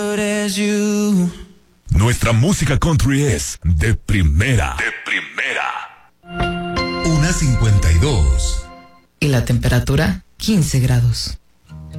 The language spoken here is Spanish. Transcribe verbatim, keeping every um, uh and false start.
good as you. Nuestra música country es de primera. De primera. Una cincuenta y dos. Y la temperatura, quince grados.